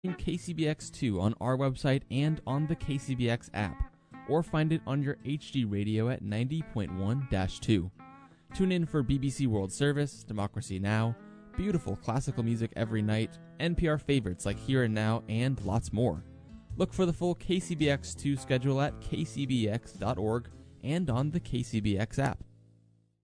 KCBX2 on our website and on the KCBX app, or find it on your HD radio at 90.1-2. Tune in for BBC World Service, Democracy Now!, beautiful classical music every night, NPR favorites like Here and Now, and lots more. Look for the full KCBX2 schedule at kcbx.org and on the KCBX app.